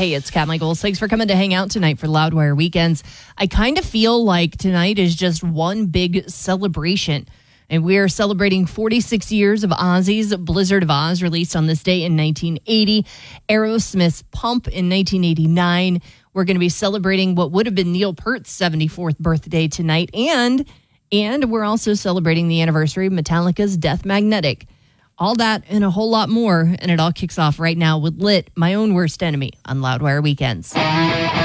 Hey, it's Kat Michaels. Thanks for coming to hang out tonight for Loudwire Weekends. I kind of feel like tonight is just one big celebration. And we are celebrating 46 years of Ozzy's Blizzard of Oz, released on this day in 1980. Aerosmith's Pump in 1989. We're going to be celebrating what would have been Neil Peart's 74th birthday tonight. And we're also celebrating the anniversary of Metallica's Death Magnetic. All that and a whole lot more. And it all kicks off right now with Lit, My Own Worst Enemy on Loudwire Weekends.